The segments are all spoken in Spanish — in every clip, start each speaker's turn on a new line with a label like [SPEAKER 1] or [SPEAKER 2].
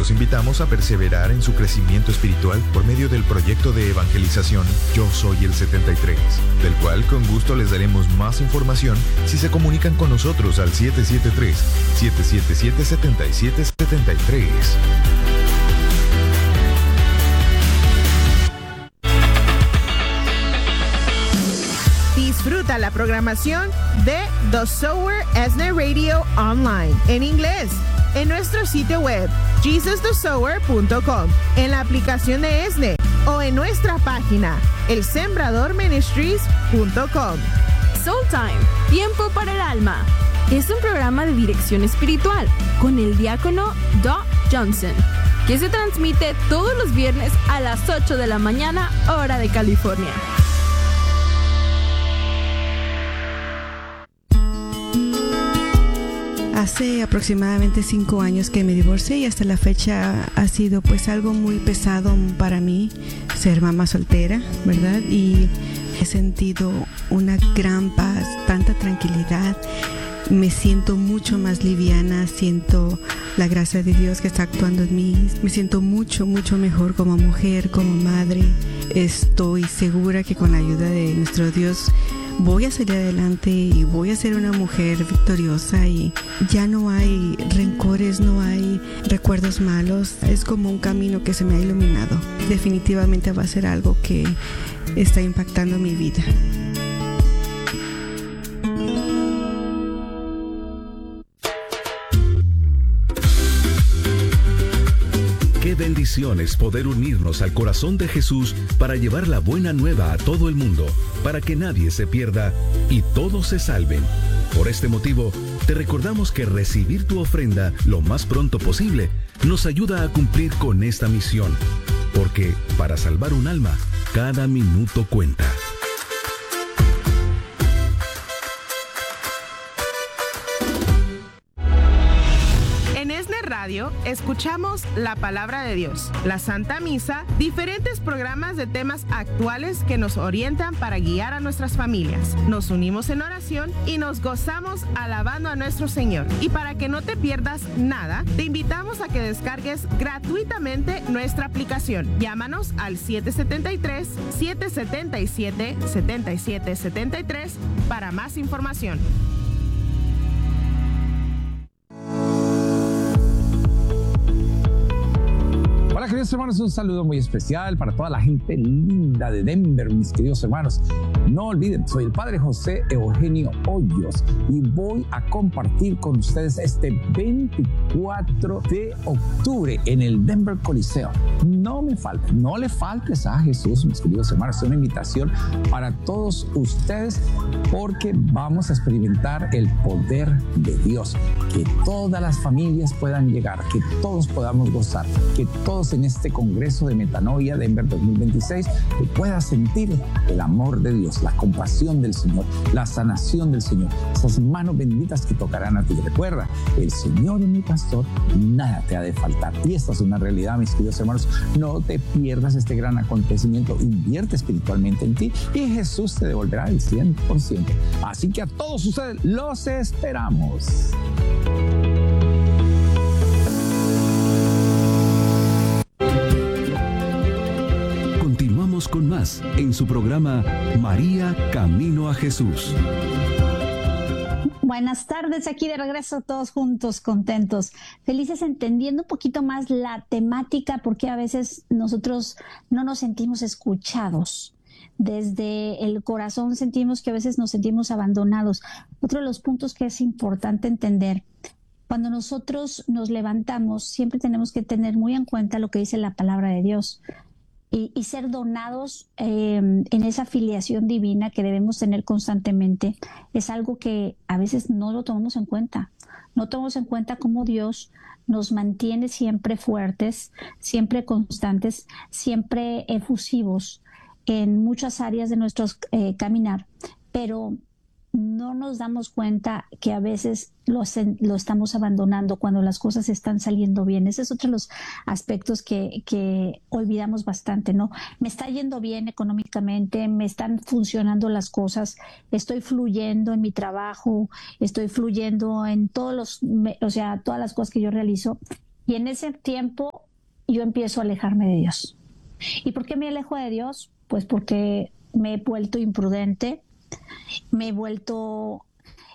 [SPEAKER 1] Los invitamos a perseverar en su crecimiento espiritual por medio del proyecto de evangelización Yo Soy el 73, del cual con gusto les daremos más información si se comunican con nosotros al 773-777-7773.
[SPEAKER 2] Disfruta la programación de The Sower ESNE Radio Online en inglés en nuestro sitio web JesusTheSower.com, en la aplicación de ESNE o en nuestra página elsembradorministries.com.
[SPEAKER 3] Soul Time, tiempo para el alma. Es un programa de dirección espiritual con el diácono Doc Johnson, que se transmite todos los viernes a las 8 de la mañana, hora de California.
[SPEAKER 4] Hace aproximadamente 5 años que me divorcié y hasta la fecha ha sido pues algo muy pesado para mí ser mamá soltera, ¿verdad? Y he sentido una gran paz, tanta tranquilidad. Me siento mucho más liviana, siento la gracia de Dios que está actuando en mí. Me siento mucho mejor como mujer, como madre. Estoy segura que con la ayuda de nuestro Dios voy a salir adelante y voy a ser una mujer victoriosa, y ya no hay rencores, no hay recuerdos malos. Es como un camino que se me ha iluminado. Definitivamente va a ser algo que está impactando mi vida.
[SPEAKER 5] Qué bendición es poder unirnos al corazón de Jesús para llevar la buena nueva a todo el mundo, para que nadie se pierda y todos se salven. Por este motivo, te recordamos que recibir tu ofrenda lo más pronto posible nos ayuda a cumplir con esta misión, porque para salvar un alma, cada minuto cuenta.
[SPEAKER 2] Radio, escuchamos la palabra de Dios, la Santa Misa, diferentes programas de temas actuales que nos orientan para guiar a nuestras familias. Nos unimos en oración y nos gozamos alabando a nuestro Señor. Y para que no te pierdas nada, te invitamos a que descargues gratuitamente nuestra aplicación. Llámanos al 773-777-7773 para más información.
[SPEAKER 6] Hola queridos hermanos, un saludo muy especial para toda la gente linda de Denver, mis queridos hermanos. No olviden, soy el Padre José Eugenio Hoyos y voy a compartir con ustedes este 24 de octubre en el Denver Coliseo. No le faltes a Jesús, mis queridos hermanos. Es una invitación para todos ustedes porque vamos a experimentar el poder de Dios. Que todas las familias puedan llegar, que todos podamos gozar, que todos en este Congreso de Metanoia Denver 2026 que puedas sentir el amor de Dios, la compasión del Señor, la sanación del Señor, esas manos benditas que tocarán a ti. Recuerda, el Señor es mi pastor, nada te ha de faltar. Y esta es una realidad, mis queridos hermanos. No te pierdas este gran acontecimiento. Invierte espiritualmente en ti y Jesús te devolverá el 100%. Así que a todos ustedes los esperamos.
[SPEAKER 5] Continuamos con más en su programa María Camino a Jesús.
[SPEAKER 7] Buenas tardes, aquí de regreso todos juntos, contentos, felices, entendiendo un poquito más la temática, porque a veces nosotros no nos sentimos escuchados. Desde el corazón sentimos que a veces nos sentimos abandonados. Otro de los puntos que es importante entender: cuando nosotros nos levantamos, siempre tenemos que tener muy en cuenta lo que dice la palabra de Dios y ser donados en esa filiación divina que debemos tener constantemente. Es algo que a veces no lo tomamos en cuenta. No tomamos en cuenta cómo Dios nos mantiene siempre fuertes, siempre constantes, siempre efusivos en muchas áreas de nuestro caminar, pero no nos damos cuenta que a veces lo estamos abandonando cuando las cosas están saliendo bien. Ese es otro de los aspectos que olvidamos bastante, ¿no? Me está yendo bien económicamente, me están funcionando las cosas, estoy fluyendo en mi trabajo, estoy fluyendo en todas las cosas que yo realizo. Y en ese tiempo yo empiezo a alejarme de Dios. ¿Y por qué me alejo de Dios? Pues porque me he vuelto imprudente, me he vuelto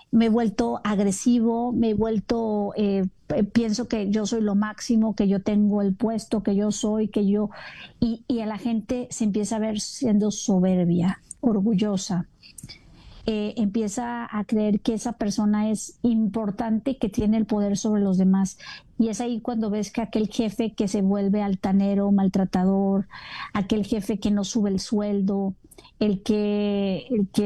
[SPEAKER 7] agresivo, me he vuelto, pienso que yo soy lo máximo, que yo tengo el puesto, que yo soy, y a la gente se empieza a ver siendo soberbia, orgullosa. Empieza a creer que esa persona es importante y que tiene el poder sobre los demás. Y es ahí cuando ves que aquel jefe que se vuelve altanero, maltratador, aquel jefe que no sube el sueldo, el que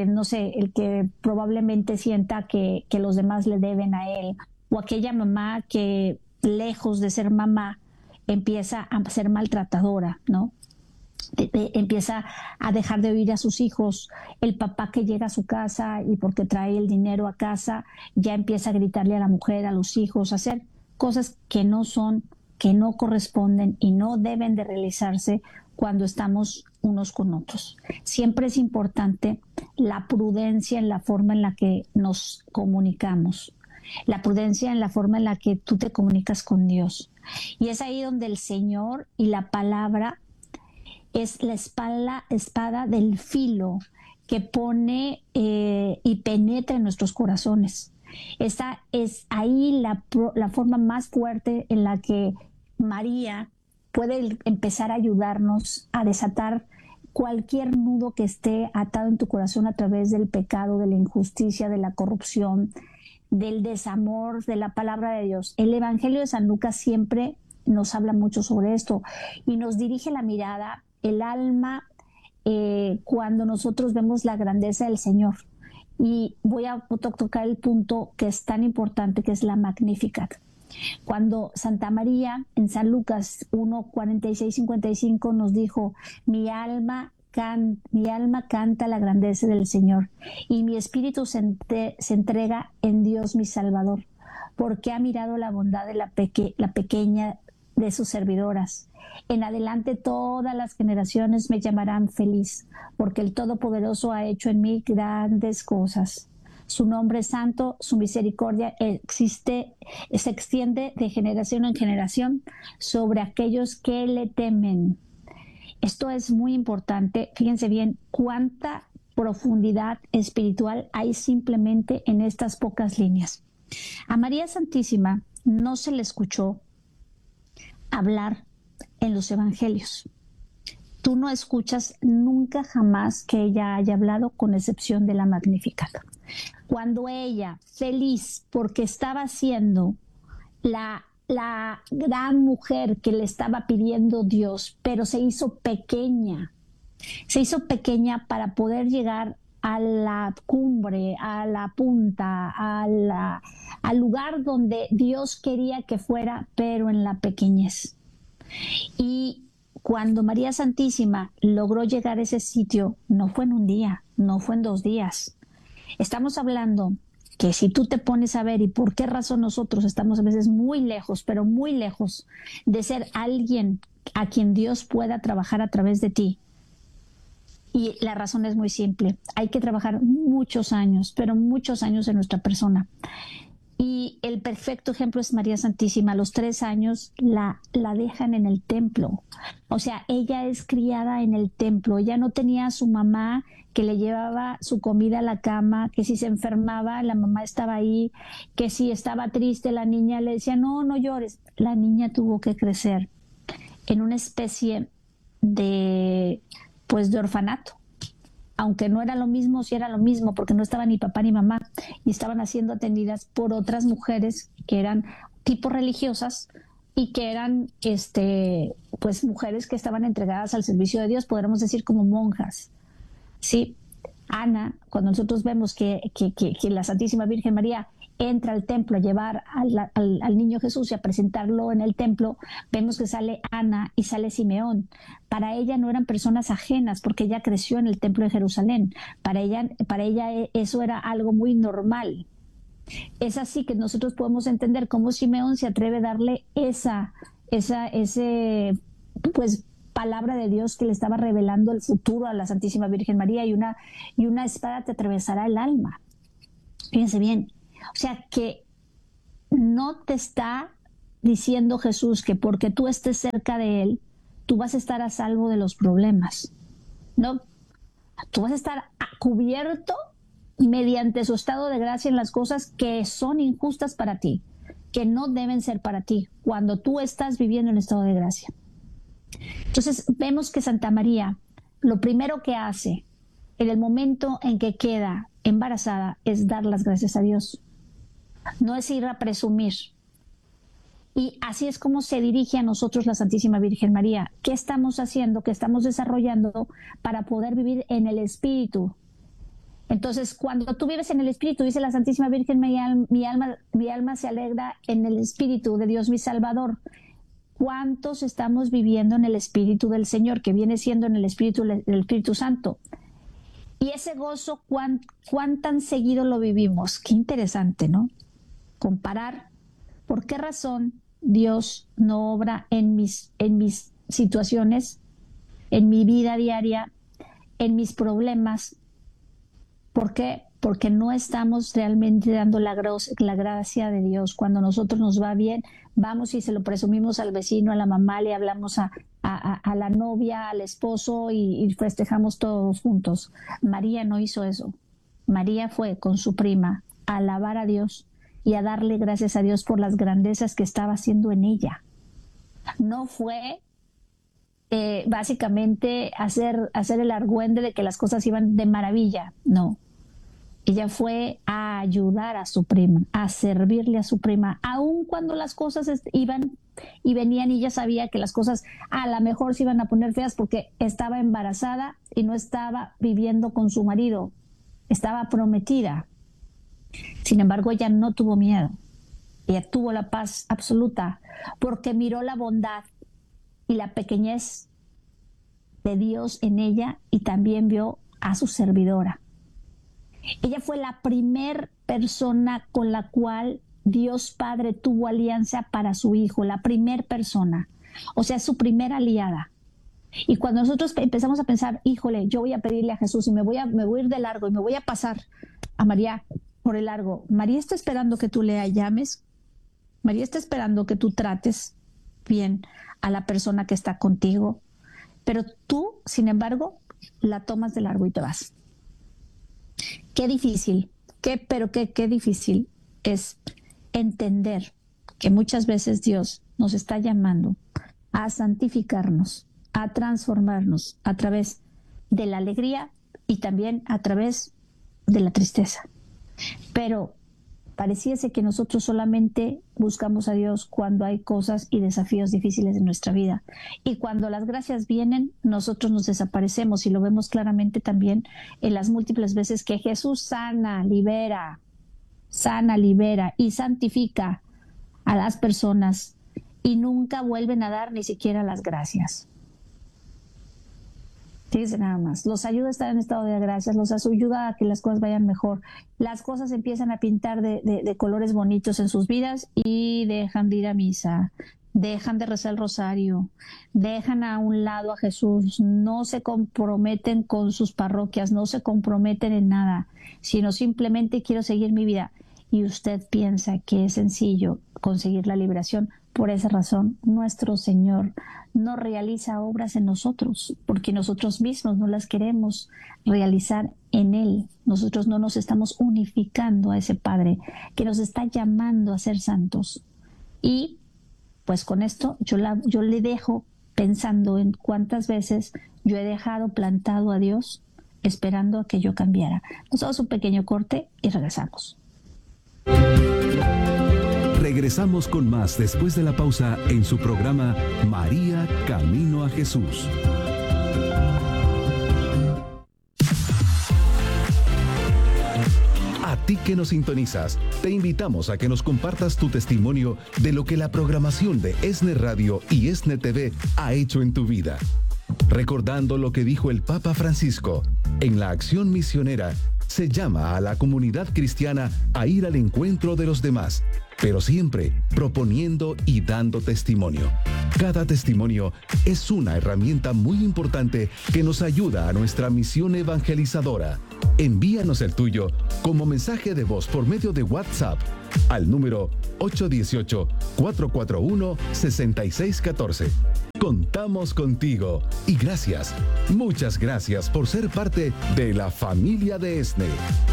[SPEAKER 7] probablemente sienta que los demás le deben a él, o aquella mamá que, lejos de ser mamá, empieza a ser maltratadora, ¿no? Empieza a dejar de oír a sus hijos, el papá que llega a su casa y porque trae el dinero a casa ya empieza a gritarle a la mujer, a los hijos, a hacer cosas que no son, que no corresponden y no deben de realizarse cuando estamos unos con otros. Siempre es importante la prudencia en la forma en la que nos comunicamos, la prudencia en la forma en la que tú te comunicas con Dios. Y es ahí donde el Señor y la palabra es la espada del filo que pone y penetra en nuestros corazones. Esa es ahí la forma más fuerte en la que María puede empezar a ayudarnos a desatar cualquier nudo que esté atado en tu corazón a través del pecado, de la injusticia, de la corrupción, del desamor, de la palabra de Dios. El Evangelio de San Lucas siempre nos habla mucho sobre esto y nos dirige la mirada, el alma, cuando nosotros vemos la grandeza del Señor. Y voy a tocar el punto que es tan importante, que es la Magnificat. Cuando Santa María en San Lucas 1:46-55 nos dijo: mi alma canta la grandeza del Señor y mi espíritu se entrega en Dios mi Salvador, porque ha mirado la bondad de la pequeña de sus servidoras. En adelante todas las generaciones me llamarán feliz, porque el Todopoderoso ha hecho en mí grandes cosas. Su nombre es santo, su misericordia se extiende de generación en generación sobre aquellos que le temen. Esto es muy importante. Fíjense bien cuánta profundidad espiritual hay simplemente en estas pocas líneas. A María Santísima no se le escuchó hablar en los evangelios. Tú no escuchas nunca jamás que ella haya hablado, con excepción de la Magnificat. Cuando ella, feliz porque estaba siendo la gran mujer que le estaba pidiendo Dios, pero se hizo pequeña para poder llegar a la cumbre, a la punta, al lugar donde Dios quería que fuera, pero en la pequeñez. Y cuando María Santísima logró llegar a ese sitio, no fue en un día, no fue en 2 días. Estamos hablando que si tú te pones a ver y por qué razón nosotros estamos a veces muy lejos, pero muy lejos de ser alguien a quien Dios pueda trabajar a través de ti. Y la razón es muy simple. Hay que trabajar muchos años, pero muchos años en nuestra persona. Y el perfecto ejemplo es María Santísima. A los 3 años la dejan en el templo. O sea, ella es criada en el templo. Ella no tenía a su mamá que le llevaba su comida a la cama, que si se enfermaba la mamá estaba ahí, que si estaba triste la niña le decía, no llores. La niña tuvo que crecer en una especie de orfanato. Aunque no era lo mismo, sí era lo mismo, porque no estaba ni papá ni mamá y estaban siendo atendidas por otras mujeres que eran tipo religiosas y que eran mujeres que estaban entregadas al servicio de Dios, podríamos decir como monjas. Sí, Ana, cuando nosotros vemos que la Santísima Virgen María entra al templo a llevar al niño Jesús y a presentarlo en el templo, vemos que sale Ana y sale Simeón. Para ella no eran personas ajenas porque ella creció en el templo de Jerusalén. Para ella eso era algo muy normal. Es así que nosotros podemos entender cómo Simeón se atreve a darle esa palabra de Dios que le estaba revelando el futuro a la Santísima Virgen María, y una espada te atravesará el alma. Fíjense bien. O sea que no te está diciendo Jesús que porque tú estés cerca de Él, tú vas a estar a salvo de los problemas. No, tú vas a estar cubierto mediante su estado de gracia en las cosas que son injustas para ti, que no deben ser para ti, cuando tú estás viviendo en estado de gracia. Entonces vemos que Santa María, lo primero que hace en el momento en que queda embarazada es dar las gracias a Dios. No es ir a presumir. Y así es como se dirige a nosotros la Santísima Virgen María. ¿Qué estamos haciendo? ¿Qué estamos desarrollando para poder vivir en el Espíritu? Entonces, cuando tú vives en el Espíritu, dice la Santísima Virgen, mi alma se alegra en el Espíritu de Dios mi Salvador. ¿Cuántos estamos viviendo en el Espíritu del Señor, que viene siendo en el Espíritu Santo? Y ese gozo, ¿cuán tan seguido lo vivimos? Qué interesante, ¿no? Comparar por qué razón Dios no obra en mis situaciones, en mi vida diaria, en mis problemas. ¿Por qué? Porque no estamos realmente dando la gracia de Dios. Cuando a nosotros nos va bien, vamos y se lo presumimos al vecino, a la mamá, le hablamos a la novia, al esposo y festejamos todos juntos. María no hizo eso. María fue con su prima a alabar a Dios y a darle gracias a Dios por las grandezas que estaba haciendo en ella. No fue básicamente hacer el argüende de que las cosas iban de maravilla, no. Ella fue a ayudar a su prima, a servirle a su prima, aun cuando las cosas iban y venían y ella sabía que las cosas a lo mejor se iban a poner feas porque estaba embarazada y no estaba viviendo con su marido, estaba prometida. Sin embargo, ella no tuvo miedo, ella tuvo la paz absoluta porque miró la bondad y la pequeñez de Dios en ella y también vio a su servidora. Ella fue la primer persona con la cual Dios Padre tuvo alianza para su hijo, la primer persona, o sea, su primera aliada. Y cuando nosotros empezamos a pensar, híjole, yo voy a pedirle a Jesús y me voy a ir de largo y me voy a pasar a María por el largo, María está esperando que tú le llames, María está esperando que tú trates bien a la persona que está contigo, pero tú, sin embargo, la tomas de largo y te vas. Qué difícil, qué difícil es entender que muchas veces Dios nos está llamando a santificarnos, a transformarnos a través de la alegría y también a través de la tristeza. Pero pareciese que nosotros solamente buscamos a Dios cuando hay cosas y desafíos difíciles en nuestra vida. Y cuando las gracias vienen, nosotros nos desaparecemos y lo vemos claramente también en las múltiples veces que Jesús sana, libera y santifica a las personas y nunca vuelven a dar ni siquiera las gracias. Fíjense nada más, los ayuda a estar en estado de gracias, los ayuda a que las cosas vayan mejor. Las cosas empiezan a pintar de colores bonitos en sus vidas y dejan de ir a misa, dejan de rezar el rosario, dejan a un lado a Jesús, no se comprometen con sus parroquias, no se comprometen en nada, sino simplemente quiero seguir mi vida. Y usted piensa que es sencillo conseguir la liberación. Por esa razón, nuestro Señor no realiza obras en nosotros, porque nosotros mismos no las queremos realizar en Él. Nosotros no nos estamos unificando a ese Padre que nos está llamando a ser santos. Y pues con esto yo le dejo pensando en cuántas veces yo he dejado plantado a Dios esperando a que yo cambiara. Nos damos un pequeño corte y regresamos.
[SPEAKER 5] Regresamos con más después de la pausa en su programa María Camino a Jesús. A ti que nos sintonizas, te invitamos a que nos compartas tu testimonio de lo que la programación de ESNE Radio y ESNE TV ha hecho en tu vida. Recordando lo que dijo el Papa Francisco, en la acción misionera se llama a la comunidad cristiana a ir al encuentro de los demás, pero siempre proponiendo y dando testimonio. Cada testimonio es una herramienta muy importante que nos ayuda a nuestra misión evangelizadora. Envíanos el tuyo como mensaje de voz por medio de WhatsApp al número 818-441-6614. Contamos contigo y gracias, muchas gracias por ser parte de la familia de ESNE.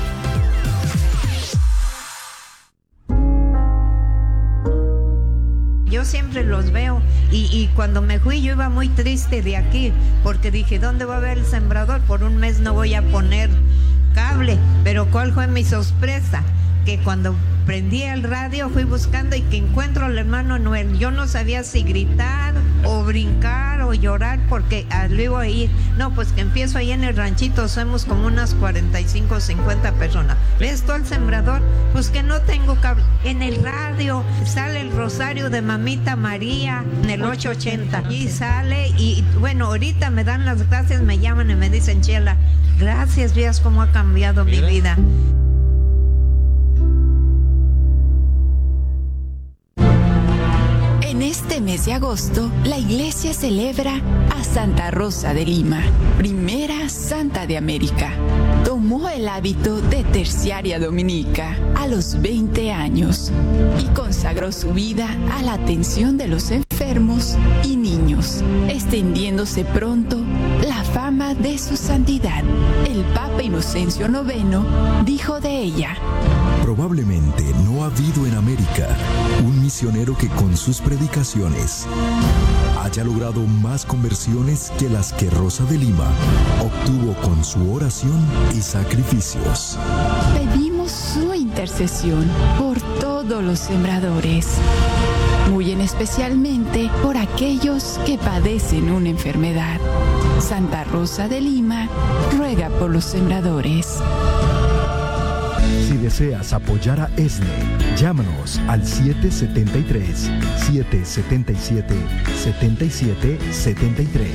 [SPEAKER 8] Yo siempre los veo y cuando me fui yo iba muy triste de aquí porque dije, ¿dónde va a haber el sembrador? Por un mes no voy a poner cable, pero ¿cuál fue mi sorpresa? Que cuando prendí el radio fui buscando y que encuentro al hermano Noel. Yo no sabía si gritar o brincar o llorar porque luego ahí, no, pues que empiezo ahí en el ranchito, somos como unas 45 o 50 personas. ¿Ves tú el sembrador? Pues que no tengo cable. En el radio sale el rosario de Mamita María en el 880 y sale y bueno, ahorita me dan las gracias, me llaman y me dicen, Chela, gracias, veas cómo ha cambiado mi vida.
[SPEAKER 9] En este mes de agosto, la iglesia celebra a Santa Rosa de Lima, primera santa de América. Tomó el hábito de terciaria dominica a los 20 años y consagró su vida a la atención de los enfermos y niños, extendiéndose pronto la fama de su santidad. El Papa Inocencio IX dijo de ella:
[SPEAKER 10] probablemente no ha habido en América un misionero que con sus predicaciones haya logrado más conversiones que las que Rosa de Lima obtuvo con su oración y sacrificios.
[SPEAKER 9] Pedimos su intercesión por todos los sembradores, muy en especialmente por aquellos que padecen una enfermedad. Santa Rosa de Lima ruega por los sembradores.
[SPEAKER 10] Si deseas apoyar a ESNE, llámanos al 777-777-7773.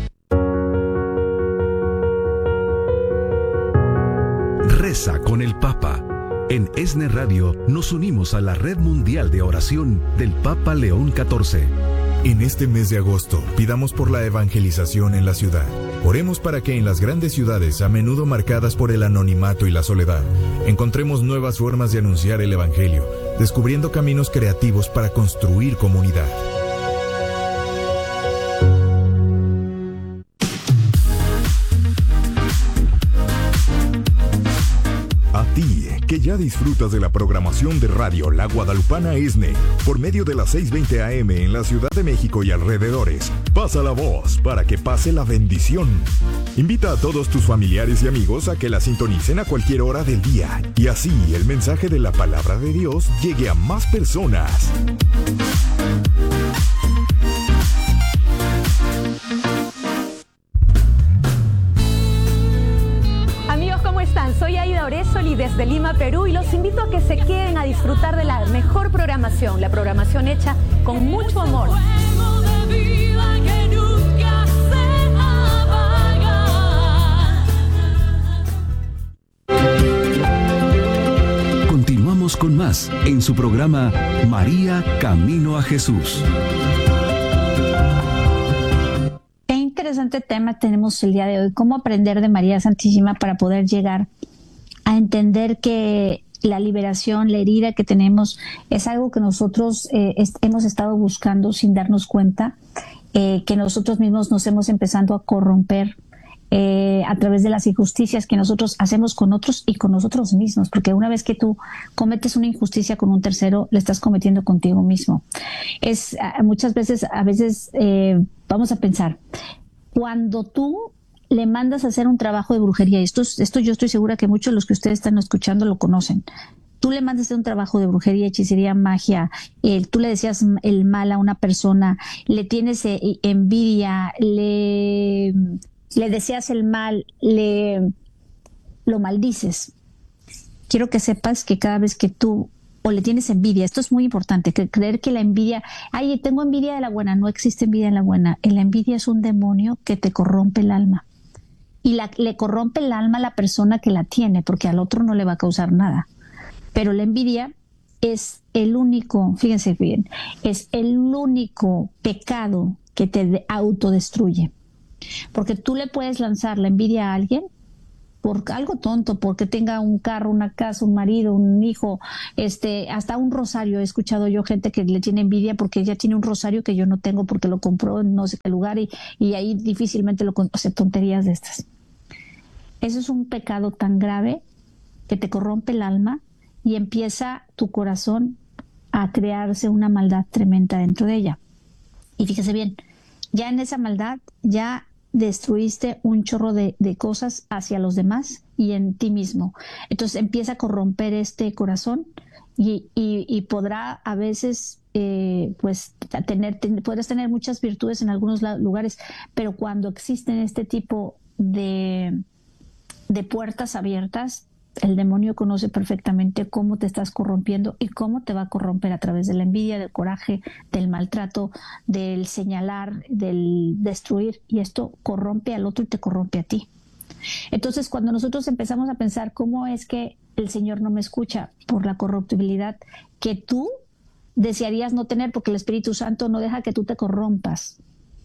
[SPEAKER 5] Reza con el Papa. En ESNE Radio nos unimos a la Red Mundial de Oración del Papa León XIV.
[SPEAKER 1] En este mes de agosto, pidamos por la evangelización en la ciudad. Oremos para que en las grandes ciudades, a menudo marcadas por el anonimato y la soledad, encontremos nuevas formas de anunciar el Evangelio, descubriendo caminos creativos para construir comunidad. A ti, que ya disfrutas de la programación de Radio La Guadalupana ESNE, por medio de las 6:20 AM en la Ciudad de México y alrededores, pasa la voz para que pase la bendición. Invita a todos tus familiares y amigos a que la sintonicen a cualquier hora del día, y así el mensaje de la palabra de Dios llegue a más personas.
[SPEAKER 11] Soy Aida Orezoli desde Lima, Perú, y los invito a que se queden a disfrutar de la mejor programación, la programación hecha con mucho amor.
[SPEAKER 5] Continuamos con más en su programa María Camino a Jesús.
[SPEAKER 7] Qué interesante tema tenemos el día de hoy, cómo aprender de María Santísima para poder llegar a entender que la liberación, la herida que tenemos es algo que nosotros hemos estado buscando sin darnos cuenta, que nosotros mismos nos hemos empezado a corromper a través de las injusticias que nosotros hacemos con otros y con nosotros mismos, porque una vez que tú cometes una injusticia con un tercero, la estás cometiendo contigo mismo. Muchas veces, vamos a pensar, cuando tú le mandas a hacer un trabajo de brujería, esto yo estoy segura que muchos de los que ustedes están escuchando lo conocen. Tú le mandas a hacer un trabajo de brujería, hechicería, magia, tú le decías el mal a una persona, le tienes envidia, le deseas el mal, lo maldices. Quiero que sepas que cada vez que tú o le tienes envidia, esto es muy importante, creer que la envidia, tengo envidia de la buena, no existe envidia de la buena. La envidia es un demonio que te corrompe el alma. Y le corrompe el alma a la persona que la tiene, porque al otro no le va a causar nada. Pero la envidia es el único, fíjense bien, es el único pecado que te autodestruye. Porque tú le puedes lanzar la envidia a alguien por algo tonto, porque tenga un carro, una casa, un marido, un hijo, hasta un rosario. He escuchado yo gente que le tiene envidia porque ella tiene un rosario que yo no tengo porque lo compró en no sé qué lugar y ahí difícilmente o sea, tonterías de estas. Eso es un pecado tan grave que te corrompe el alma y empieza tu corazón a crearse una maldad tremenda dentro de ella. Y fíjese bien, ya en esa maldad ya destruiste un chorro de cosas hacia los demás y en ti mismo. Entonces empieza a corromper este corazón y podrá a veces pues podrás tener muchas virtudes en algunos lugares, pero cuando existen este tipo de puertas abiertas, el demonio conoce perfectamente cómo te estás corrompiendo y cómo te va a corromper a través de la envidia, del coraje, del maltrato, del señalar, del destruir, y esto corrompe al otro y te corrompe a ti. Entonces, cuando nosotros empezamos a pensar cómo es que el Señor no me escucha por la corruptibilidad que tú desearías no tener, porque el Espíritu Santo no deja que tú te corrompas.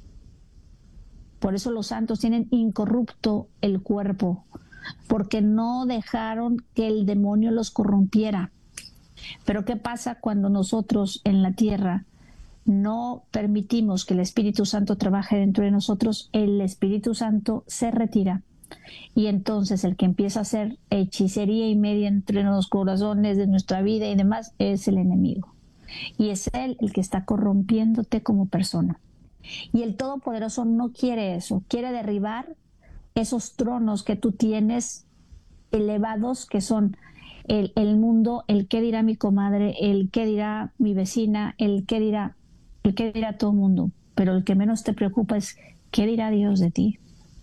[SPEAKER 7] Por eso los santos tienen incorrupto el cuerpo, porque no dejaron que el demonio los corrompiera. Pero ¿qué pasa cuando nosotros en la tierra no permitimos que el Espíritu Santo trabaje dentro de nosotros? El Espíritu Santo se retira y entonces el que empieza a hacer hechicería y media entre los corazones de nuestra vida y demás es el enemigo, y es él el que está corrompiéndote como persona. Y el Todopoderoso no quiere eso, quiere derribar esos tronos que tú tienes elevados, que son el mundo, el qué dirá mi comadre, el qué dirá mi vecina, el qué dirá todo el mundo. Pero el que menos te preocupa es qué dirá Dios de ti.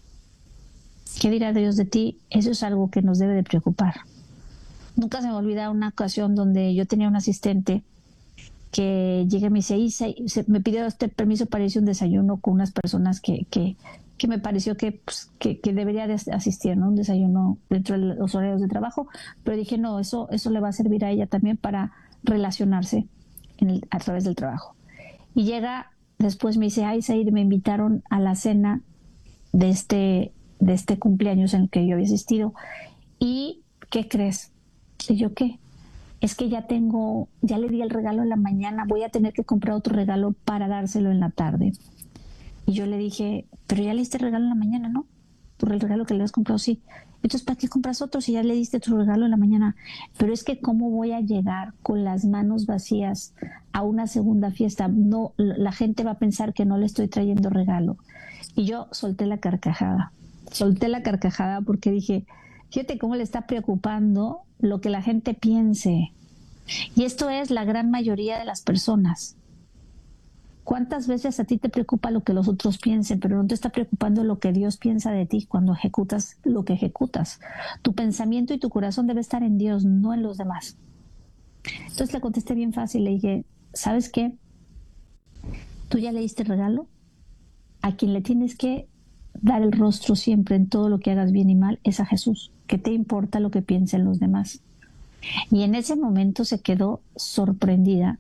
[SPEAKER 7] ¿Qué dirá Dios de ti? Eso es algo que nos debe de preocupar. Nunca se me olvida una ocasión donde yo tenía un asistente que llega y me dice, me pidió permiso para irse a un desayuno con unas personas que me pareció que debería de asistir, ¿no? Un desayuno dentro de los horarios de trabajo, pero dije, no, eso le va a servir a ella también para relacionarse a través del trabajo. Y llega, después me dice, ay, Said, me invitaron a la cena de este cumpleaños en el que yo había asistido, y ¿qué crees? Y yo, ¿qué? Es que ya le di el regalo en la mañana, voy a tener que comprar otro regalo para dárselo en la tarde. Y yo le dije, pero ya le diste el regalo en la mañana, ¿no? Por el regalo que le has comprado, sí. Entonces, ¿para qué compras otro si ya le diste tu regalo en la mañana? Pero es que ¿cómo voy a llegar con las manos vacías a una segunda fiesta? No, la gente va a pensar que no le estoy trayendo regalo. Y yo solté la carcajada porque dije, fíjate cómo le está preocupando lo que la gente piense. Y esto es la gran mayoría de las personas. ¿Cuántas veces a ti te preocupa lo que los otros piensen, pero no te está preocupando lo que Dios piensa de ti cuando ejecutas lo que ejecutas? Tu pensamiento y tu corazón debe estar en Dios, no en los demás. Entonces le contesté bien fácil, le dije, ¿sabes qué? ¿Tú ya le diste el regalo? A quien le tienes que dar el rostro siempre en todo lo que hagas bien y mal es a Jesús. ¿Qué te importa lo que piensen los demás? Y en ese momento se quedó sorprendida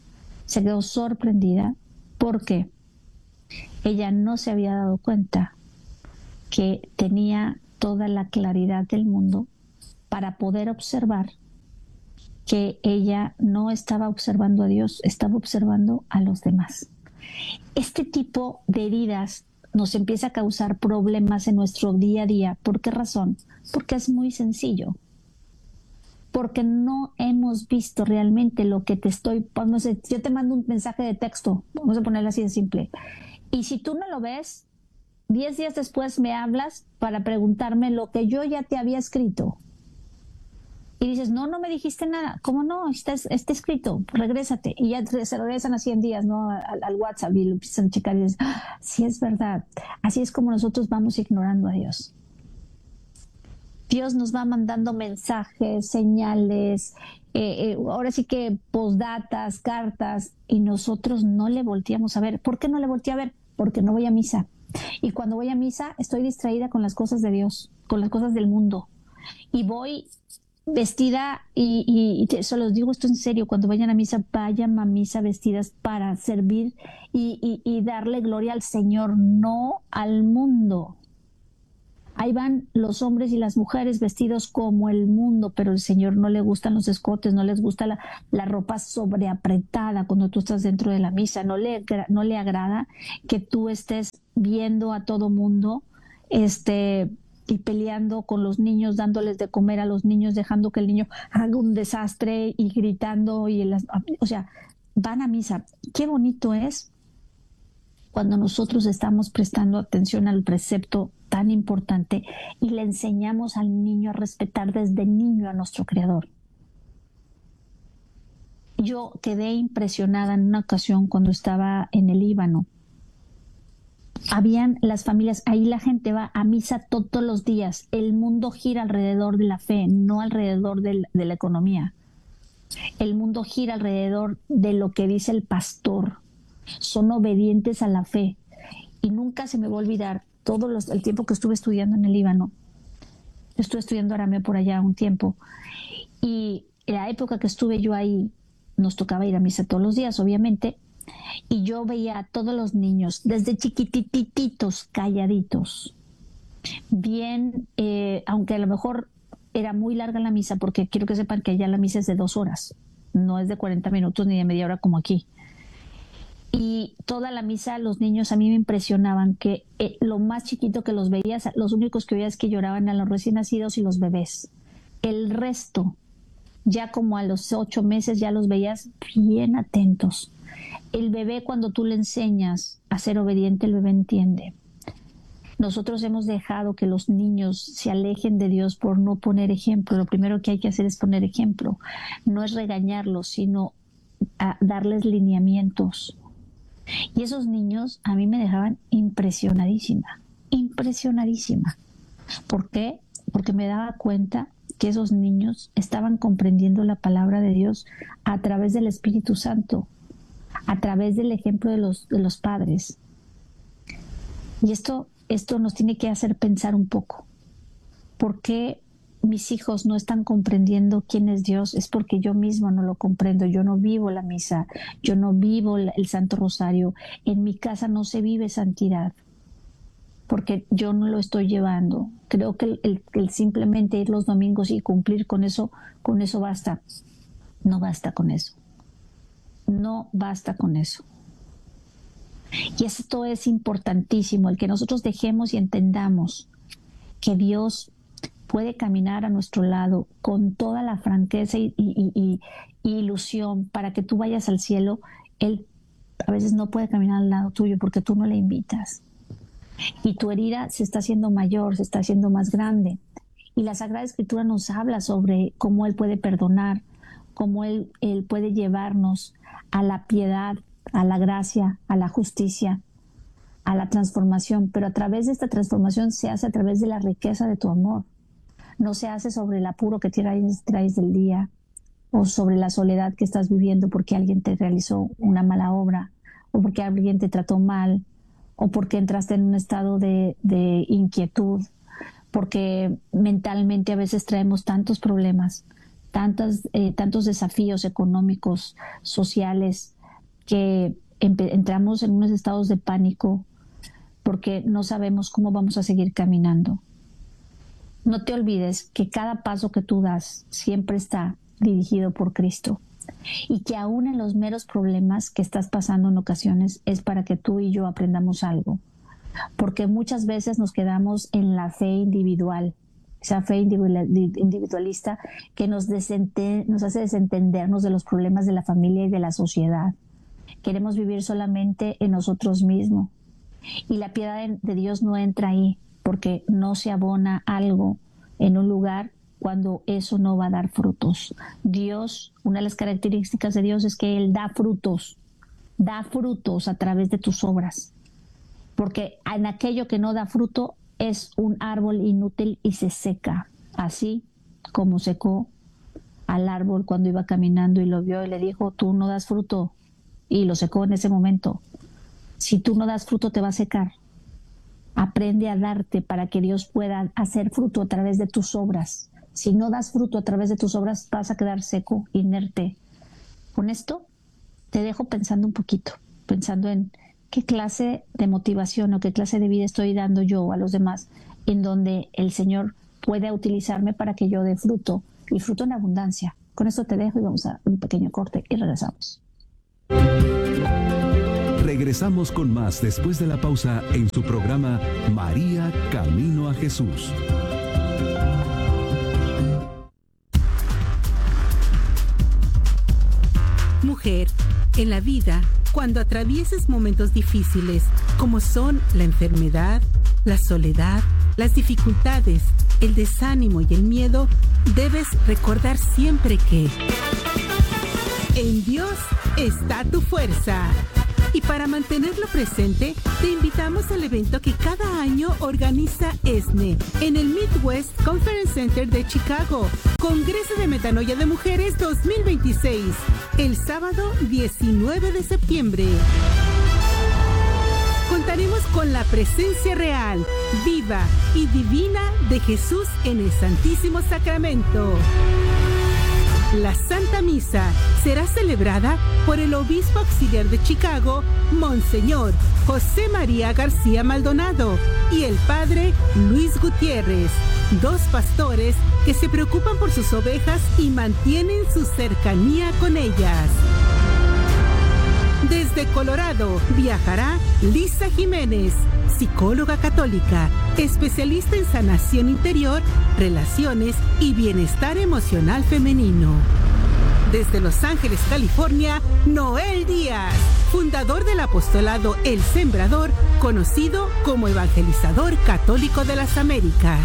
[SPEAKER 7] porque ella no se había dado cuenta que tenía toda la claridad del mundo para poder observar que ella no estaba observando a Dios, estaba observando a los demás. Este tipo de heridas nos empieza a causar problemas en nuestro día a día. ¿Por qué razón? Porque es muy sencillo. Porque no hemos visto realmente lo que te estoy... No sé, yo te mando un mensaje de texto, vamos a ponerlo así de simple, y si tú no lo ves, 10 días después me hablas para preguntarme lo que yo ya te había escrito. Y dices, no me dijiste nada. ¿Cómo no? Está escrito, regrésate. Y ya se regresan a 100 días, ¿no? Al WhatsApp, y lo empiezan a checar y dices, sí, es verdad. Así es como nosotros vamos ignorando a Dios. Dios nos va mandando mensajes, señales, ahora sí que postdatas, cartas, y nosotros no le volteamos a ver. ¿Por qué no le volteé a ver? Porque no voy a misa. Y cuando voy a misa estoy distraída con las cosas de Dios, con las cosas del mundo. Y voy vestida, y se los digo esto en serio, cuando vayan a misa vestidas para servir y darle gloria al Señor, no al mundo. Ahí van los hombres y las mujeres vestidos como el mundo, pero el Señor no le gustan los escotes, no les gusta la ropa sobreapretada cuando tú estás dentro de la misa, no le agrada que tú estés viendo a todo mundo y peleando con los niños, dándoles de comer a los niños, dejando que el niño haga un desastre y gritando. O sea, van a misa. Qué bonito es cuando nosotros estamos prestando atención al precepto tan importante y le enseñamos al niño a respetar desde niño a nuestro Creador. Yo quedé impresionada en una ocasión cuando estaba en el Líbano. Habían las familias, ahí la gente va a misa todos los días. El mundo gira alrededor de la fe, no alrededor de la economía. El mundo gira alrededor de lo que dice el pastor. Son obedientes a la fe. Y nunca se me va a olvidar el tiempo que estuve estudiando en el Líbano. Estuve estudiando arameo por allá un tiempo. Y en la época que estuve yo ahí, nos tocaba ir a misa todos los días, obviamente. Y yo veía a todos los niños, desde chiquitititos, calladitos. Bien, aunque a lo mejor era muy larga la misa, porque quiero que sepan que allá la misa es de 2 horas. No es de 40 minutos ni de media hora como aquí. Y toda la misa, los niños a mí me impresionaban que lo más chiquito que los veías, los únicos que veías que lloraban eran los recién nacidos y los bebés. El resto, ya como a los 8 meses, ya los veías bien atentos. El bebé, cuando tú le enseñas a ser obediente, el bebé entiende. Nosotros hemos dejado que los niños se alejen de Dios por no poner ejemplo. Lo primero que hay que hacer es poner ejemplo. No es regañarlos, sino darles lineamientos. Y esos niños a mí me dejaban impresionadísima. ¿Por qué? Porque me daba cuenta que esos niños estaban comprendiendo la palabra de Dios a través del Espíritu Santo, a través del ejemplo de los padres. Y esto nos tiene que hacer pensar un poco. ¿Por qué mis hijos no están comprendiendo quién es Dios? Es porque yo misma no lo comprendo. Yo no vivo la misa, yo no vivo el Santo Rosario. En mi casa no se vive santidad, porque yo no lo estoy llevando. Creo que el simplemente ir los domingos y cumplir con eso basta. No basta con eso. No basta con eso. Y esto es importantísimo, el que nosotros dejemos y entendamos que Dios puede caminar a nuestro lado con toda la franqueza y ilusión para que tú vayas al cielo. Él a veces no puede caminar al lado tuyo porque tú no le invitas. Y tu herida se está haciendo mayor, se está haciendo más grande. Y la Sagrada Escritura nos habla sobre cómo Él puede perdonar, cómo Él puede llevarnos a la piedad, a la gracia, a la justicia, a la transformación. Pero a través de esta transformación se hace a través de la riqueza de tu amor. No se hace sobre el apuro que traes del día o sobre la soledad que estás viviendo porque alguien te realizó una mala obra o porque alguien te trató mal o porque entraste en un estado de inquietud, porque mentalmente a veces traemos tantos problemas, tantos desafíos económicos, sociales, que entramos en unos estados de pánico porque no sabemos cómo vamos a seguir caminando. No te olvides que cada paso que tú das siempre está dirigido por Cristo y que aún en los meros problemas que estás pasando en ocasiones es para que tú y yo aprendamos algo, porque muchas veces nos quedamos en la fe individual, esa fe individualista que nos hace desentendernos de los problemas de la familia y de la sociedad. Queremos vivir solamente en nosotros mismos y la piedad de Dios no entra ahí, porque no se abona algo en un lugar cuando eso no va a dar frutos. Dios, una de las características de Dios es que Él da frutos a través de tus obras, porque en aquello que no da fruto es un árbol inútil y se seca, así como secó al árbol cuando iba caminando y lo vio y le dijo, tú no das fruto, y lo secó en ese momento. Si tú no das fruto te va a secar. Aprende a darte para que Dios pueda hacer fruto a través de tus obras. Si no das fruto a través de tus obras, vas a quedar seco, inerte. Con esto te dejo pensando un poquito, pensando en qué clase de motivación o qué clase de vida estoy dando yo a los demás en donde el Señor puede utilizarme para que yo dé fruto, y fruto en abundancia. Con esto te dejo y vamos a un pequeño corte y regresamos.
[SPEAKER 5] Regresamos con más después de la pausa en su programa María Camino a Jesús.
[SPEAKER 12] Mujer, en la vida, cuando atravieses momentos difíciles, como son la enfermedad, la soledad, las dificultades, el desánimo y el miedo, debes recordar siempre que en Dios está tu fuerza. Y para mantenerlo presente, te invitamos al evento que cada año organiza ESNE en el Midwest Conference Center de Chicago, Congreso de Metanoia de Mujeres 2026, el sábado 19 de septiembre. Contaremos con la presencia real, viva y divina de Jesús en el Santísimo Sacramento. La Santa Misa será celebrada por el Obispo Auxiliar de Chicago, Monseñor José María García Maldonado, y el Padre Luis Gutiérrez, dos pastores que se preocupan por sus ovejas y mantienen su cercanía con ellas. Desde Colorado viajará Lisa Jiménez, psicóloga católica, especialista en sanación interior, relaciones y bienestar emocional femenino. Desde Los Ángeles, California, Noel Díaz, fundador del apostolado El Sembrador, conocido como evangelizador católico de las Américas.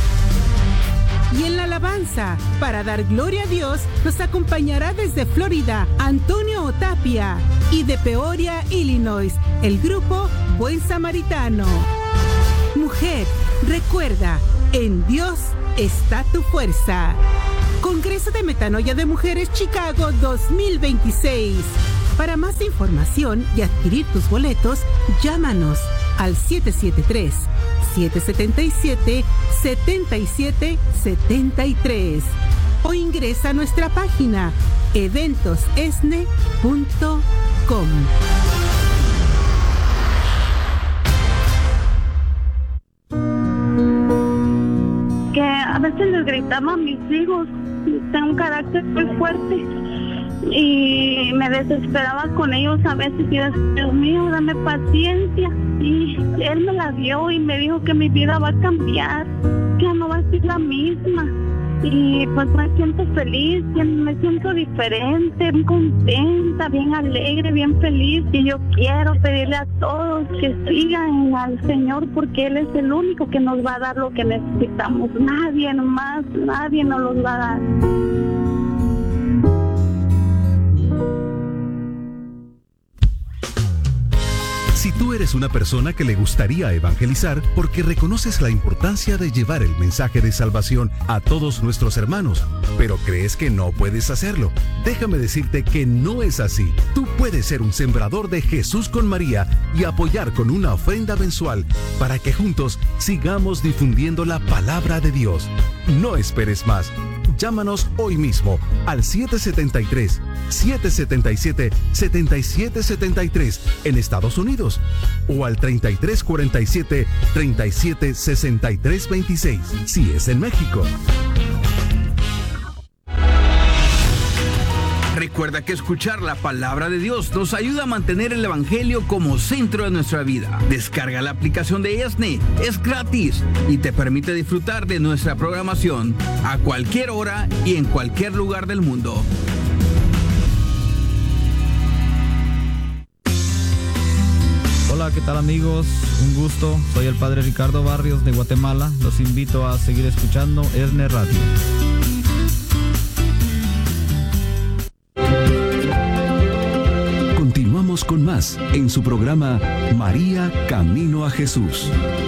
[SPEAKER 12] Y en la alabanza, para dar gloria a Dios, nos acompañará desde Florida Antonio Otapia, y de Peoria, Illinois, el grupo Buen Samaritano. Mujer, recuerda, en Dios está tu fuerza. Congreso de Metanoia de Mujeres Chicago 2026. Para más información y adquirir tus boletos, llámanos al 773-777-7773 o ingresa a nuestra página eventosesne.com.
[SPEAKER 13] Que a veces les gritaba a mis hijos, tengo un carácter muy fuerte y me desesperaba con ellos a veces y yo decía, Dios mío, dame paciencia, y él me la dio y me dijo que mi vida va a cambiar, que no va a ser la misma, y pues me siento feliz, me siento diferente, bien contenta, bien alegre, bien feliz, y yo quiero pedirle a todos que sigan al Señor porque Él es el único que nos va a dar lo que necesitamos, nadie más, nadie nos lo va a dar.
[SPEAKER 5] Si tú eres una persona que le gustaría evangelizar porque reconoces la importancia de llevar el mensaje de salvación a todos nuestros hermanos, pero crees que no puedes hacerlo, déjame decirte que no es así. Tú puedes ser un sembrador de Jesús con María y apoyar con una ofrenda mensual para que juntos sigamos difundiendo la palabra de Dios. No esperes más. Llámanos hoy mismo al 773-777-7773 en Estados Unidos o al 3347-376326 si es en México.
[SPEAKER 14] Recuerda que escuchar la palabra de Dios nos ayuda a mantener el Evangelio como centro de nuestra vida. Descarga la aplicación de ESNE, es gratis y te permite disfrutar de nuestra programación a cualquier hora y en cualquier lugar del mundo.
[SPEAKER 15] Hola, ¿qué tal amigos? Un gusto, soy el Padre Ricardo Barrios de Guatemala. Los invito a seguir escuchando ESNE Radio.
[SPEAKER 5] Continuamos con más en su programa María Camino a Jesús.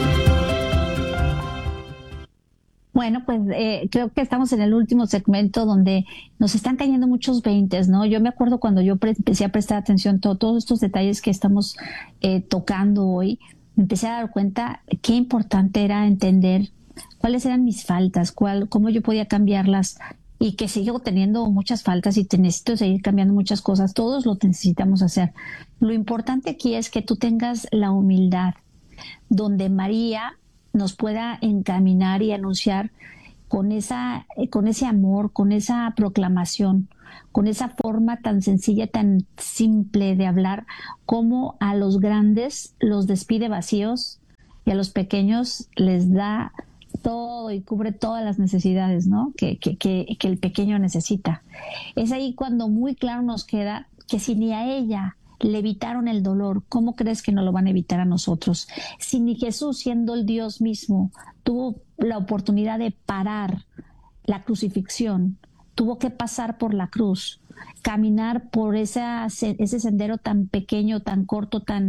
[SPEAKER 7] Bueno, pues creo que estamos en el último segmento donde nos están cayendo muchos veintes, ¿no? Yo me acuerdo cuando yo empecé a prestar atención a todos estos detalles que estamos tocando hoy, me empecé a dar cuenta qué importante era entender cuáles eran mis faltas, cómo yo podía cambiarlas, y que sigo teniendo muchas faltas y te necesito seguir cambiando muchas cosas. Todos lo necesitamos hacer. Lo importante aquí es que tú tengas la humildad, donde María nos pueda encaminar y anunciar con ese amor, con esa proclamación, con esa forma tan sencilla, tan simple de hablar, como a los grandes los despide vacíos y a los pequeños les da todo y cubre todas las necesidades, ¿no? que el pequeño necesita. Es ahí cuando muy claro nos queda que si ni a ella le evitaron el dolor, ¿cómo crees que no lo van a evitar a nosotros? Si ni Jesús, siendo el Dios mismo, tuvo la oportunidad de parar la crucifixión, tuvo que pasar por la cruz, caminar por ese sendero tan pequeño, tan corto, tan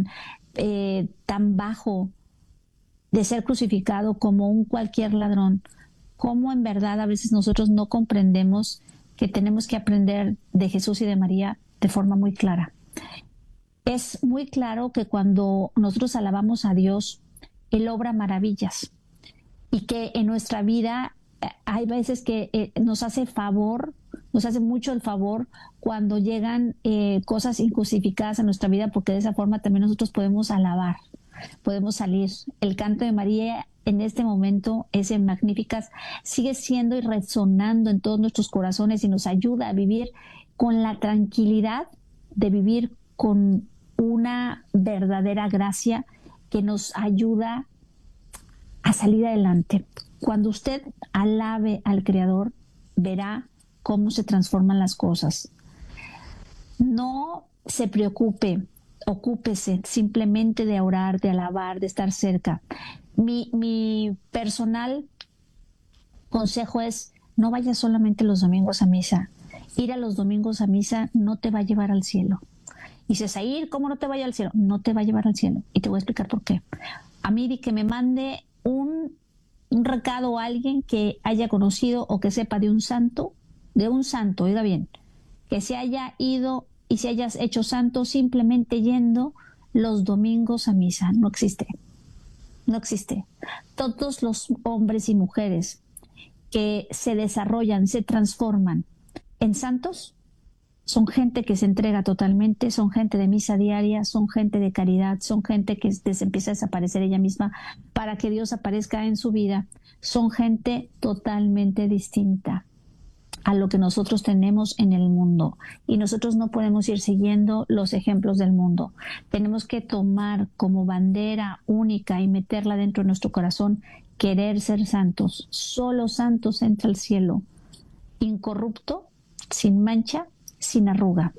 [SPEAKER 7] bajo, de ser crucificado como un cualquier ladrón. ¿Cómo en verdad a veces nosotros no comprendemos que tenemos que aprender de Jesús y de María de forma muy clara? Es muy claro que cuando nosotros alabamos a Dios, Él obra maravillas, y que en nuestra vida hay veces que nos hace mucho el favor cuando llegan cosas injustificadas a nuestra vida, porque de esa forma también nosotros podemos alabar, podemos salir. El canto de María en este momento, ese Magníficas, sigue siendo y resonando en todos nuestros corazones y nos ayuda a vivir con la tranquilidad de vivir con una verdadera gracia que nos ayuda a salir adelante. Cuando usted alabe al Creador, verá cómo se transforman las cosas. No se preocupe, ocúpese simplemente de orar, de alabar, de estar cerca. Mi personal consejo es: no vayas solamente los domingos a misa. Ir a los domingos a misa no te va a llevar al cielo. Y dices, Air, ¿cómo no te vaya al cielo? No te va a llevar al cielo. Y te voy a explicar por qué. A mí, que me mande un recado a alguien que haya conocido o que sepa de un santo, oiga bien, que se haya ido y se hayas hecho santo simplemente yendo los domingos a misa. No existe. No existe. Todos los hombres y mujeres que se desarrollan, se transforman en santos, son gente que se entrega totalmente, son gente de misa diaria, son gente de caridad, son gente que se empieza a desaparecer ella misma para que Dios aparezca en su vida. Son gente totalmente distinta a lo que nosotros tenemos en el mundo. Y nosotros no podemos ir siguiendo los ejemplos del mundo. Tenemos que tomar como bandera única y meterla dentro de nuestro corazón, querer ser santos. Solo santos entra al cielo. Incorrupto, sin mancha, sin arruga.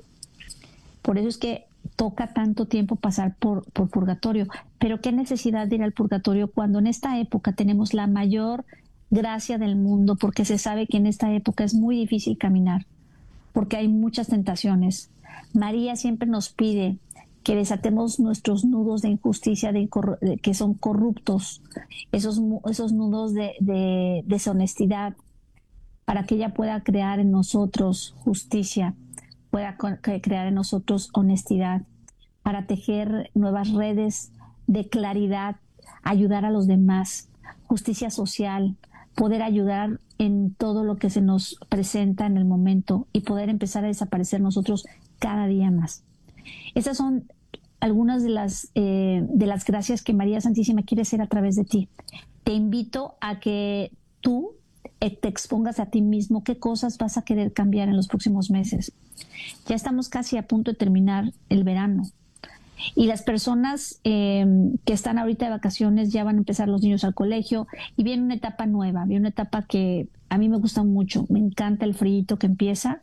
[SPEAKER 7] Por eso es que toca tanto tiempo pasar por purgatorio. Pero qué necesidad de ir al purgatorio cuando en esta época tenemos la mayor gracia del mundo, porque se sabe que en esta época es muy difícil caminar, porque hay muchas tentaciones. María siempre nos pide que desatemos nuestros nudos de injusticia, que son corruptos, esos nudos de deshonestidad, para que ella pueda crear en nosotros justicia, pueda crear en nosotros honestidad, para tejer nuevas redes de claridad, ayudar a los demás, justicia social, poder ayudar en todo lo que se nos presenta en el momento y poder empezar a desaparecer nosotros cada día más. Esas son algunas de las gracias que María Santísima quiere hacer a través de ti. Te invito a que tú te expongas a ti mismo qué cosas vas a querer cambiar en los próximos meses. Ya estamos casi a punto de terminar el verano y las personas que están ahorita de vacaciones ya van a empezar los niños al colegio y viene una etapa nueva, viene una etapa que a mí me gusta mucho. Me encanta el frío que empieza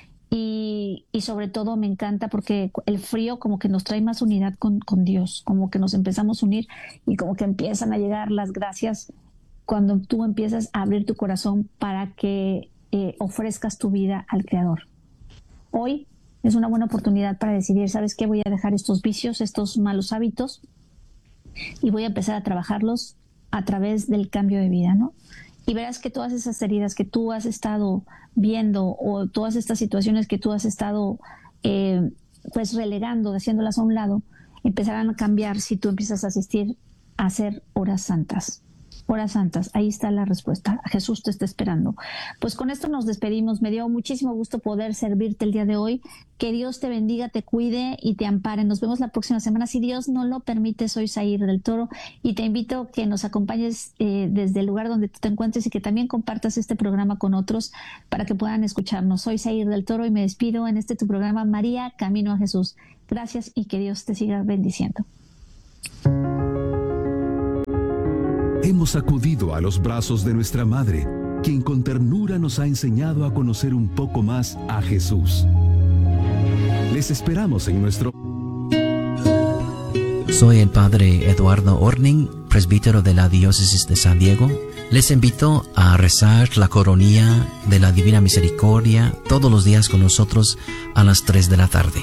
[SPEAKER 7] y sobre todo me encanta porque el frío como que nos trae más unidad con Dios, como que nos empezamos a unir y como que empiezan a llegar las gracias cuando tú empiezas a abrir tu corazón para que ofrezcas tu vida al Creador. Hoy es una buena oportunidad para decidir, ¿sabes qué? Voy a dejar estos vicios, estos malos hábitos y voy a empezar a trabajarlos a través del cambio de vida, ¿no? Y verás que todas esas heridas que tú has estado viendo o todas estas situaciones que tú has estado pues relegando, haciéndolas a un lado, empezarán a cambiar si tú empiezas a asistir a hacer horas santas. Horas santas, ahí está la respuesta. Jesús te está esperando. Pues con esto nos despedimos. Me dio muchísimo gusto poder servirte el día de hoy. Que Dios te bendiga, te cuide y te ampare. Nos vemos la próxima semana. Si Dios no lo permite, soy Zair del Toro y te invito a que nos acompañes desde el lugar donde tú te encuentres y que también compartas este programa con otros para que puedan escucharnos. Soy Zair del Toro y me despido en tu programa María, Camino a Jesús. Gracias y que Dios te siga bendiciendo.
[SPEAKER 5] Hemos acudido a los brazos de nuestra Madre, quien con ternura nos ha enseñado a conocer un poco más a Jesús. Les esperamos en nuestro...
[SPEAKER 16] Soy el Padre Eduardo Orning, presbítero de la Diócesis de San Diego. Les invito a rezar la coronilla de la Divina Misericordia todos los días con nosotros a las 3 de la tarde.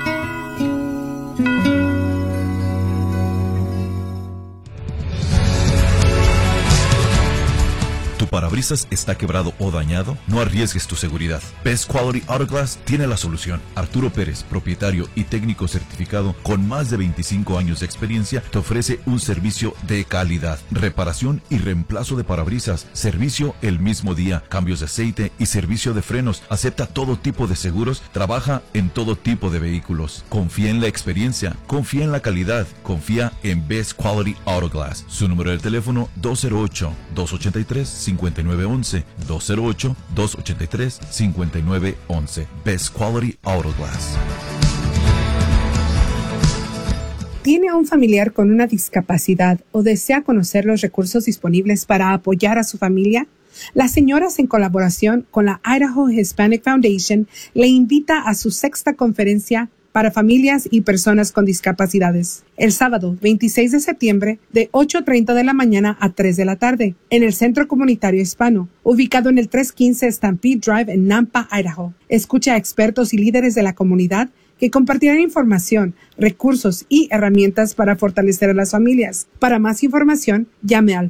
[SPEAKER 17] Parabrisas está quebrado o dañado, no arriesgues tu seguridad. Best Quality Auto Glass tiene la solución. Arturo Pérez, propietario y técnico certificado con más de 25 años de experiencia, te ofrece un servicio de calidad, reparación y reemplazo de parabrisas, servicio el mismo día, cambios de aceite y servicio de frenos. Acepta todo tipo de seguros, trabaja en todo tipo de vehículos. Confía en la experiencia, confía en la calidad, confía en Best Quality Auto Glass. Su número de teléfono 208-283-5911, 208-283-5911. Best Quality Auto Glass.
[SPEAKER 18] ¿Tiene a un familiar con una discapacidad o desea conocer los recursos disponibles para apoyar a su familia? Las señoras, en colaboración con la Idaho Hispanic Foundation, le invita a su 6ª conferencia para familias y personas con discapacidades, el sábado 26 de septiembre de 8:30 de la mañana a 3 de la tarde, en el Centro Comunitario Hispano, ubicado en el 315 Stampede Drive en Nampa, Idaho. Escucha a expertos y líderes de la comunidad que compartirán información, recursos y herramientas para fortalecer a las familias. Para más información, llame al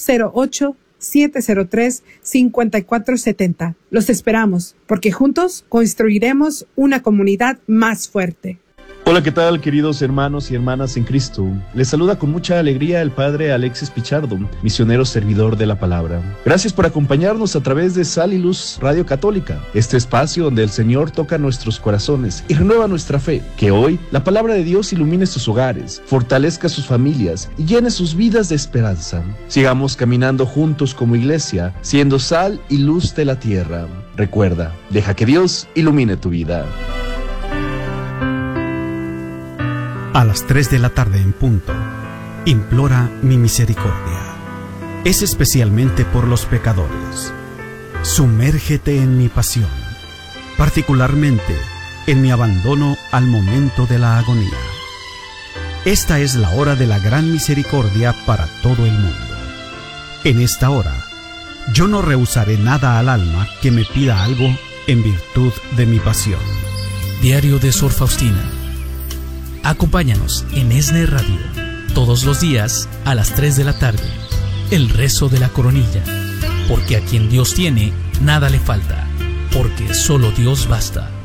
[SPEAKER 18] 208-703-5470. Los esperamos, porque juntos construiremos una comunidad más fuerte.
[SPEAKER 19] Hola, ¿qué tal, queridos hermanos y hermanas en Cristo? Les saluda con mucha alegría el Padre Alexis Pichardo, misionero servidor de la palabra. Gracias por acompañarnos a través de Sal y Luz Radio Católica, este espacio donde el Señor toca nuestros corazones y renueva nuestra fe. Que hoy la palabra de Dios ilumine sus hogares, fortalezca sus familias y llene sus vidas de esperanza. Sigamos caminando juntos como iglesia, siendo sal y luz de la tierra. Recuerda, deja que Dios ilumine tu vida.
[SPEAKER 20] A las 3 de la tarde en punto, implora mi misericordia. Es especialmente por los pecadores. Sumérgete en mi pasión, particularmente en mi abandono al momento de la agonía. Esta es la hora de la gran misericordia para todo el mundo. En esta hora, yo no rehusaré nada al alma que me pida algo en virtud de mi pasión.
[SPEAKER 21] Diario de Sor Faustina. Acompáñanos en ESNE Radio, todos los días a las 3 de la tarde. El rezo de la coronilla, porque a quien Dios tiene, nada le falta, porque solo Dios basta.